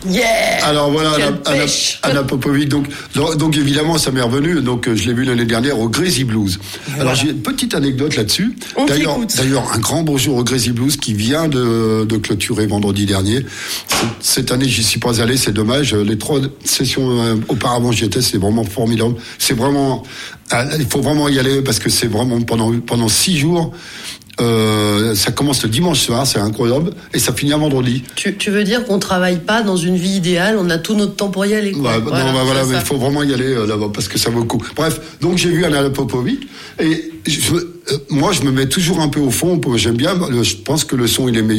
Yeah. Alors voilà, Anna Popovic. Donc évidemment, ça m'est revenu. Donc je l'ai vu l'année dernière au Crazy Blues. Voilà. Alors j'ai une petite anecdote là-dessus. D'ailleurs, un grand bonjour au Crazy Blues qui vient de clôturer vendredi dernier. Cette année, j'y suis pas allé, c'est dommage. Les 3 sessions auparavant, j'y étais, c'est vraiment formidable. C'est vraiment, il faut vraiment y aller parce que c'est vraiment pendant 6 jours. Ça commence le dimanche soir, c'est incroyable, et ça finit à vendredi. Tu veux dire qu'on travaille pas dans une vie idéale, on a tout notre temps pour y aller, quoi. Voilà, mais il faut vraiment y aller là-bas parce que ça vaut le coup. Bref, donc j'ai vu Anna Popovic et moi je me mets toujours un peu au fond. J'aime bien. Je pense que le son il est meilleur.